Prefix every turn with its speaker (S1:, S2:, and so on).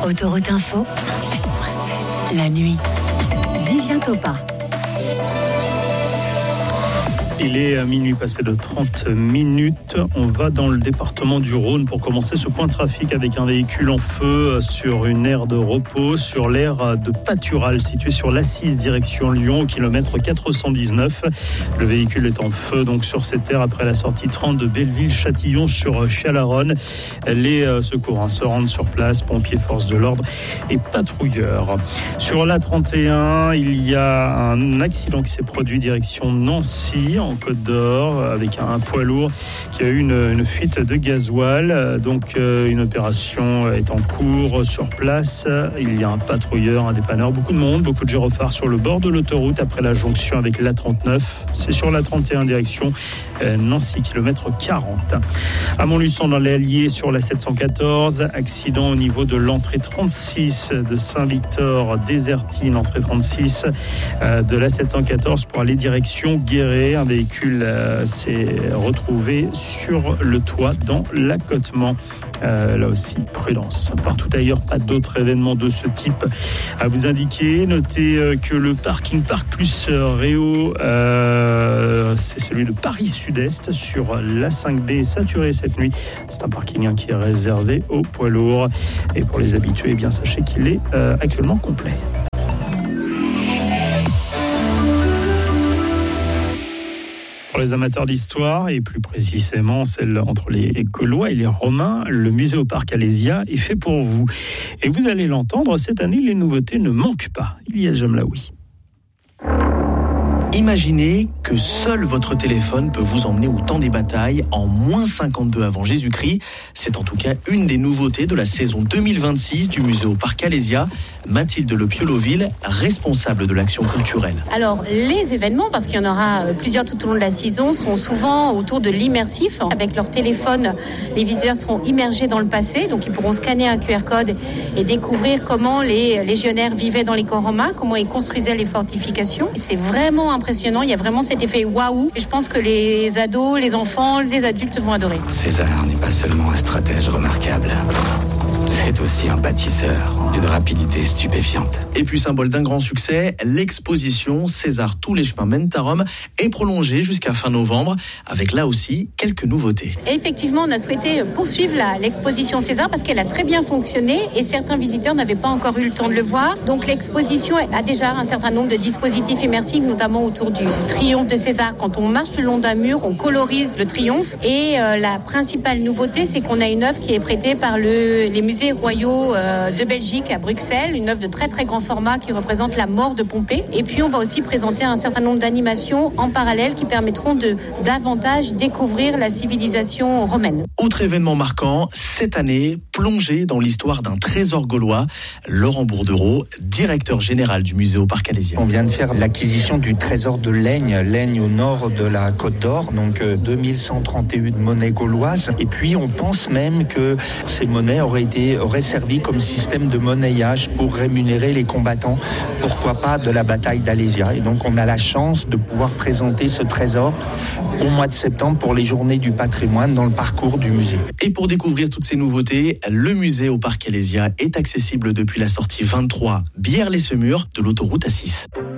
S1: Autoroute Info, 107.7. La nuit. Vivien Topa.
S2: Il est minuit passé de 30 minutes. On va dans le département du Rhône pour commencer ce point trafic avec un véhicule en feu sur une aire de repos, sur l'aire de Patural située sur l'A6 direction Lyon au kilomètre 419. Le véhicule est en feu donc sur cette aire après la sortie 30 de Belleville-Châtillon sur Chalaronne. Les secours se rendent sur place, pompiers, forces de l'ordre et patrouilleurs. Sur l'A31, il y a un accident qui s'est produit direction Nancy en Côte d'Or avec un poids lourd qui a eu une fuite de gasoil. Donc une opération est en cours sur place. Il y a un patrouilleur, un dépanneur, beaucoup de monde, beaucoup de gyrophares sur le bord de l'autoroute après la jonction avec l'A39. C'est sur l'A31 direction Nancy, kilomètre 40. À Montluçon dans les Alliés sur la 714, accident au niveau de l'entrée 36 de Saint-Victor, Désertine, entrée 36 de la 714 pour aller direction Guéret. Un véhicule s'est retrouvé sur le toit dans l'accotement. Là aussi, prudence. Partout ailleurs, pas d'autres événements de ce type à vous indiquer. Notez que le parking Parc Plus Réau, c'est celui de Paris Sud-Est sur l'A5B saturé cette nuit. C'est un parking qui est réservé aux poids lourds. Et pour les habitués, bien sachez qu'il est actuellement complet. Pour les amateurs d'histoire, et plus précisément celle entre les Gaulois et les Romains, le musée au parc Alésia est fait pour vous. Et vous allez l'entendre, cette année, les nouveautés ne manquent pas. Ilyes Jamlaoui.
S3: Imaginez que seul votre téléphone peut vous emmener au temps des batailles en moins 52 avant Jésus-Christ. C'est en tout cas une des nouveautés de la saison 2026 du musée au parc Alésia. Mathilde Le Pioloville, responsable de l'action culturelle.
S4: Alors, les événements, parce qu'il y en aura plusieurs tout au long de la saison, sont souvent autour de l'immersif. Avec leur téléphone, les visiteurs seront immergés dans le passé, donc ils pourront scanner un QR code et découvrir comment les légionnaires vivaient dans les camps romains, comment ils construisaient les fortifications. C'est vraiment impressionnant, il y a vraiment cet effet waouh, et je pense que les ados, les enfants, les adultes vont adorer.
S5: César n'est pas seulement un stratège remarquable. C'est aussi un bâtisseur d'une rapidité stupéfiante.
S3: Et puis, symbole d'un grand succès, l'exposition César tous les chemins mènent à Rome est prolongée jusqu'à fin novembre, avec là aussi quelques nouveautés.
S4: Et effectivement, on a souhaité poursuivre l'exposition César parce qu'elle a très bien fonctionné et certains visiteurs n'avaient pas encore eu le temps de le voir. Donc l'exposition a déjà un certain nombre de dispositifs immersifs, notamment autour du triomphe de César. Quand on marche le long d'un mur, on colorise le triomphe. Et la principale nouveauté, c'est qu'on a une œuvre qui est prêtée par les musées royaux de Belgique à Bruxelles, une œuvre de très très grand format qui représente la mort de Pompée. Et puis on va aussi présenter un certain nombre d'animations en parallèle qui permettront de davantage découvrir la civilisation romaine.
S3: Autre événement marquant, cette année, plongé dans l'histoire d'un trésor gaulois, Laurent Bourdereau, directeur général du musée au parc Alésia.
S6: On vient de faire l'acquisition du trésor de Laigne au nord de la Côte d'Or, donc 2131 monnaies gauloises. Et puis on pense même que ces monnaies auraient servi comme système de monnayage pour rémunérer les combattants, pourquoi pas de la bataille d'Alésia. Et donc on a la chance de pouvoir présenter ce trésor au mois de septembre pour les journées du patrimoine dans le parcours du musée.
S3: Et pour découvrir toutes ces nouveautés, le musée au parc Alésia est accessible depuis la sortie 23 Bière-les-Semurs de l'autoroute A6.